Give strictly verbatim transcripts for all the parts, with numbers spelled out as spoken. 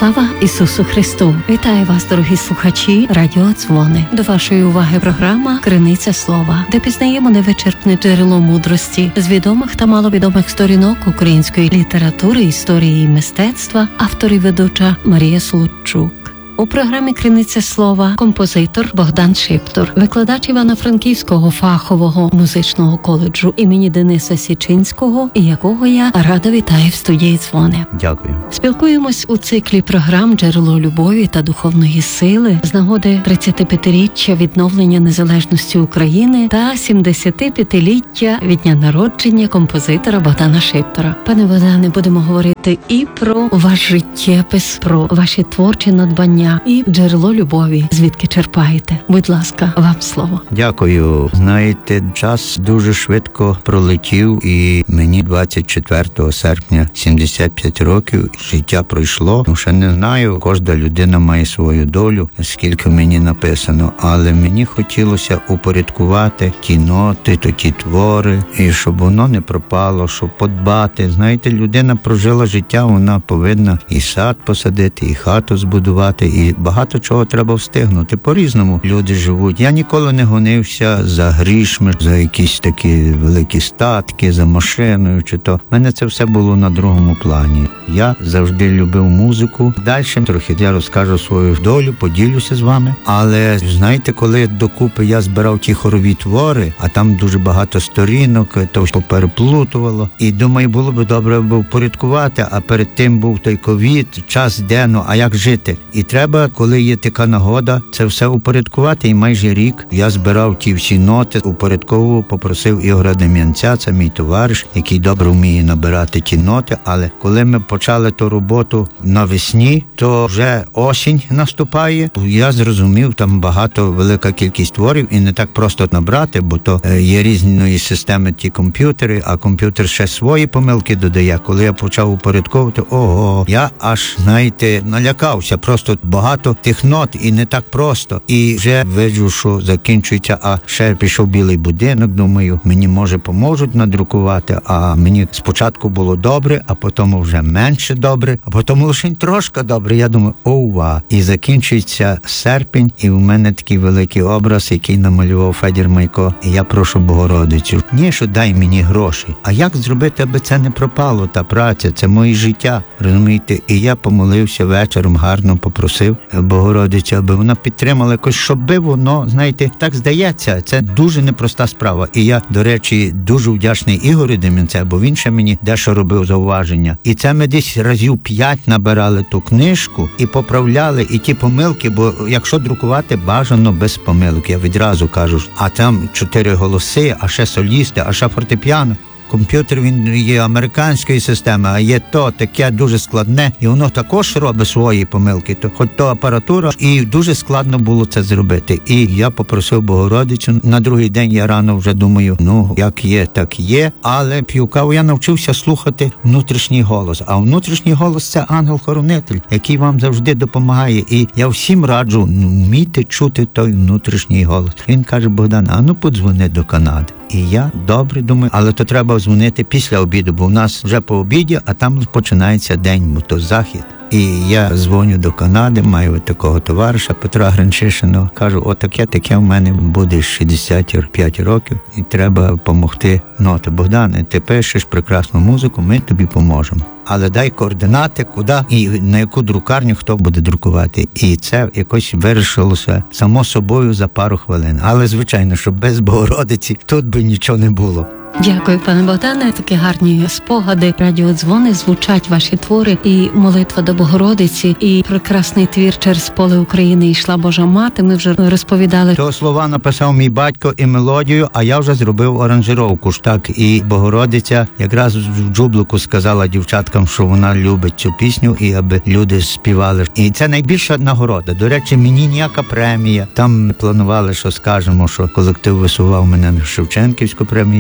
Слава Ісусу Христу! Вітаю вас, дорогі слухачі Радіо Дзвони. До вашої уваги програма «Криниця слова», де пізнаємо невичерпне джерело мудрості з відомих та маловідомих сторінок української літератури, історії і мистецтва, автор і ведуча Марія Слудчук. У програмі «Криниця слова» композитор Богдан Шиптор, викладач Івано-Франківського фахового музичного коледжу імені Дениса Січинського, і якого я рада вітаю в студії «Дзвони». Дякую. Спілкуємось у циклі програм «Джерело любові та духовної сили» з нагоди тридцятип'ятиріччя відновлення незалежності України та сімдесятип'ятиліття від дня народження композитора Богдана Шиптора. Пане Богдане, будемо говорити і про ваш життєпис, про ваші творчі надбання, і джерело любові, звідки черпаєте. Будь ласка, вам слово. Дякую. Знаєте, час дуже швидко пролетів, і мені двадцять четвертого серпня сімдесят п'ять років. Життя пройшло. Ну, ще не знаю, кожна людина має свою долю, скільки мені написано, але мені хотілося упорядкувати ті ноти, то ті твори, і щоб воно не пропало, щоб подбати. Знаєте, людина прожила життя, вона повинна і сад посадити, і хату збудувати, і багато чого треба встигнути. По-різному люди живуть. Я ніколи не гонився за грішми, за якісь такі великі статки, за машиною чи то. У мене це все було на другому плані. Я завжди любив музику. Далі трохи я розкажу свою долю, поділюся з вами. Але, знаєте, коли докупи я збирав ті хорові твори, а там дуже багато сторінок, то попереплутувало. І думаю, було б добре впорядкувати, а перед тим був той ковід, час йде, ну, а як жити? І треба, коли є така нагода, це все упорядкувати. І майже рік я збирав ті всі ноти, упорядковував, попросив Ігоря Дем'янця, це мій товариш, який добре вміє набирати ті ноти. Але коли ми почали ту роботу навесні, то вже осінь наступає. Я зрозумів, там багато, велика кількість творів, і не так просто набрати, бо то є різної системи ті комп'ютери, а комп'ютер ще свої помилки додає. Коли я почав упорядковувати, ого, я аж, знаєте, налякався. Просто багато тих нот, і не так просто. І вже виджу, що закінчується, а ще пішов білий будинок, думаю, мені, може, поможуть надрукувати, а мені спочатку було добре, а потім вже менше добре, а потім лише трошки добре. Я думаю, ова. І закінчується серпень, і в мене такий великий образ, який намалював Федір Майко, і я прошу Богородицю, ні, що дай мені гроші, а як зробити, аби це не пропало, та праця, це моє життя, розумієте? І я помолився вечором, гарно попросив Богородицю, аби вона підтримала якось, щоб воно, знаєте, так здається, це дуже непроста справа. І я, до речі, дуже вдячний Ігорю Дем'янцю, бо він ще мені дещо робив зауваження. І це ми десь разів п'ять набирали ту книжку і поправляли і ті помилки, бо якщо друкувати, бажано без помилок, я відразу кажу, а там чотири голоси, а ще солісти, а ще фортепіано. Комп'ютер, він є американської системи, а є то таке дуже складне, і воно також робить свої помилки, то хоч то апаратура, і дуже складно було це зробити. І я попросив Богородицю, на другий день я рано вже думаю, ну, як є, так є, але п'ю каву, я навчився слухати внутрішній голос, а внутрішній голос – це ангел-хоронитель, який вам завжди допомагає, і я всім раджу, ну, вмійте чути той внутрішній голос. Він каже, Богдан, а ну подзвони до Канади. І я добре думаю, але то треба дзвонити після обіду, бо в нас вже по обіді, а там починається день, бо то захід. І я дзвоню до Канади, маю такого товариша Петра Гринчишина, кажу, отаке, таке в мене буде шістдесят п'ять років, і треба допомогти. Ну, то, Богдане, ти пишеш прекрасну музику, ми тобі поможемо. Але дай координати, куди і на яку друкарню хто буде друкувати. І це якось вирішилося само собою за пару хвилин. Але, звичайно, що без Богородиці тут би нічого не було. Дякую, пане Богдане. Такі гарні спогади. Радіодзвони, звучать ваші твори, і молитва до Богородиці, і прекрасний твір «Через поле України йшла Божа мати». Ми вже розповідали. То слова написав мій батько і мелодію, а я вже зробив аранжировку ж так. І Богородиця якраз в Джублику сказала дівчаткам, що вона любить цю пісню, і аби люди співали. І це найбільша нагорода. До речі, мені ніяка премія. Там планували, що скажемо, що колектив висував мене на Шевченківську премію. Але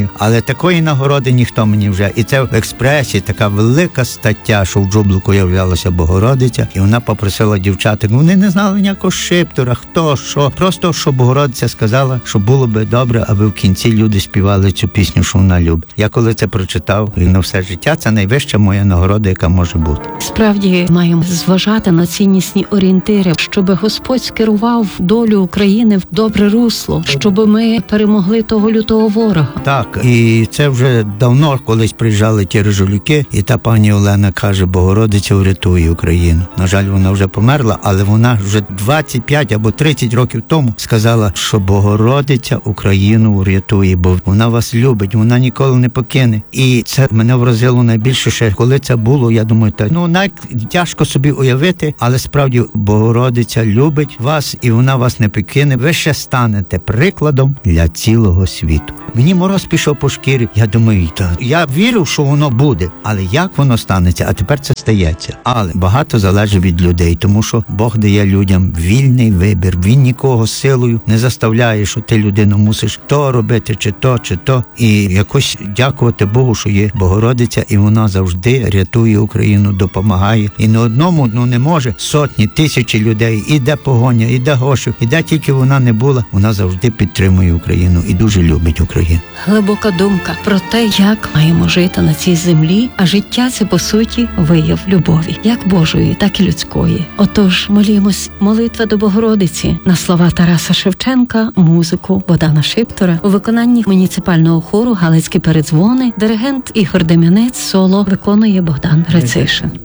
такої нагороди ніхто мені вже. І це в експресі така велика стаття, що в Джублику являлася Богородиця, і вона попросила дівчаток. Вони не знали ніякого шиптора, хто, що. Просто, що Богородиця сказала, що було би добре, аби в кінці люди співали цю пісню, що вона любить. Я коли це прочитав, і на все життя це найвища моя нагорода, яка може бути. Справді маємо зважати на ціннісні орієнтири, щоб Господь скерував долю України в добре русло, щоб ми перемогли того лютого ворога. Так, і це вже давно колись приїжджали ті режулюки, і та пані Олена каже: Богородиця врятує Україну. На жаль, вона вже померла, але вона вже двадцять п'ять або тридцять років тому сказала, що Богородиця Україну врятує, бо вона вас любить, вона ніколи не покине. І це мене вразило найбільше ще, коли це було, я думаю, так, ну, навіть тяжко собі уявити, але справді Богородиця любить вас, і вона вас не покине. Ви ще станете прикладом для цілого світу. Мені мороз пішов по шкірі. Я думаю, так, я вірю, що воно буде, але як воно станеться? А тепер це стається. Але багато залежить від людей, тому що Бог дає людям вільний вибір. Він нікого силою не заставляє, що ти, людину, мусиш то робити, чи то, чи то. І якось дякувати Богу, що є Богородиця, і вона завжди рятує Україну, допомагає. І не одному, ну не може, сотні, тисячі людей, іде погоня, іде гошів, іде тільки вона не була, вона завжди підтримує Україну і дуже любить Україну. Глибока думка про те, як маємо жити на цій землі, а життя – це, по суті, вияв любові, як Божої, так і людської. Отож, молімось, молитва до Богородиці на слова Тараса Шевченка, музику Богдана Шиптора, у виконанні муніципального хору «Галицькі передзвони», диригент Ігор Дем'янець, соло виконує Богдан Грицишин.